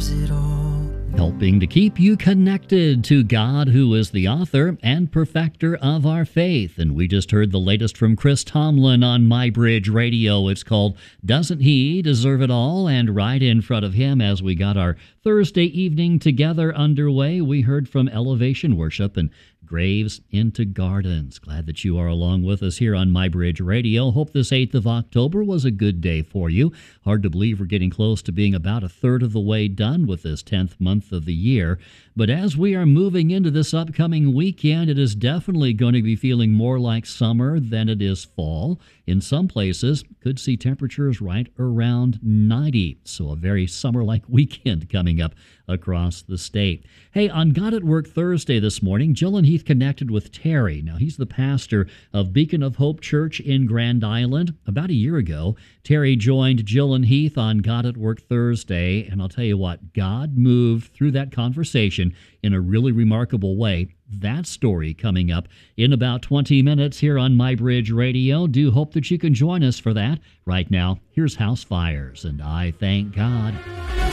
deserves it all. Helping to keep you connected to God, who is the author and perfecter of our faith. And we just heard the latest from Chris Tomlin on MyBridge Radio. It's called Doesn't He Deserve It All? And right in front of him, as we got our Thursday evening together underway, we heard from Elevation Worship and Graves into Gardens. Glad that you are along with us here on MyBridge Radio. Hope this 8th of October was a good day for you. Hard to believe we're getting close to being about a third of the way done with this 10th month of the year. But as we are moving into this upcoming weekend, it is definitely going to be feeling more like summer than it is fall. In some places, could see temperatures right around 90. So a very summer-like weekend coming up across the state. Hey, on God at Work Thursday this morning, Jill and Heath connected with Terry. Now, he's the pastor of Beacon of Hope Church in Grand Island. About a year ago, Terry joined Jill and Heath on God at Work Thursday, and I'll tell you what, God moved through that conversation in a really remarkable way. That story coming up in about 20 minutes here on MyBridge Radio. Do hope that you can join us for that. Right now, here's House Fires, and I Thank God.